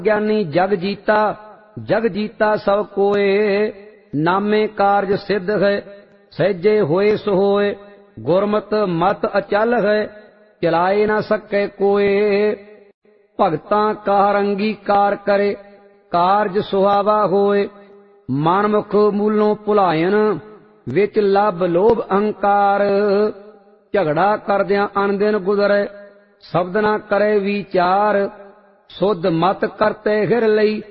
ਗਿਆਨੀ ਜਗ ਜੀਤਾ ਸਭ ਕੋਏ। ਨਾਮੇ ਕਾਰਜ ਸਿੱਧ ਹੈ ਸਹਿਜੇ ਹੋਏ ਸੋ ਹੋਏ। ਗੁਰਮਤਿ ਮਤ ਅਚਲ ਹੈ ਚਲਾਏ ਨਾ ਸਕੇ ਕੋਏ। ਭਗਤਾਂ ਕਾ ਅੰਗੀਕਾਰ ਕਰੇ ਕਾਰਜ ਸੁਹਾਵਾ ਹੋਏ। ਮਨਮੁਖ ਮੂਲੋਂ ਭੁਲਾਇਨ ਵਿੱਚ ਲੱਭ ਲੋਭ ਅਹੰਕਾਰ। ਝਗੜਾ ਕਰਦਿਆਂ ਅਣਦਿਨ ਗੁਜ਼ਰੇ ਸ਼ਬਦ ਨਾ ਕਰੇ ਵਿਚਾਰ। ਸੁਧ ਮਤ ਕਰਤੇ ਹਿਰ ਲਈ